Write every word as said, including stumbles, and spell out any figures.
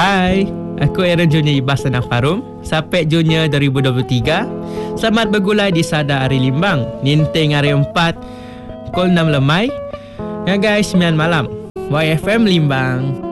Hai, aku Aaron Junior Ibas Senang Farum. Sampai Junior dua ribu dua puluh tiga. Selamat bergulai di Sada Hari Limbang. Ninting hari empat, pukul enam lemai. Ya guys, sembilan malam. Y F M Limbang.